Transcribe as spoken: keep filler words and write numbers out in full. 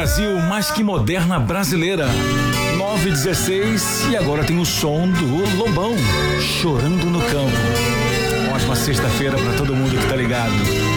Brasil, mais que moderna brasileira. nove e dezesseis e agora tem o som do Lobão, Chorando no Campo. Ótima sexta-feira pra todo mundo que tá ligado.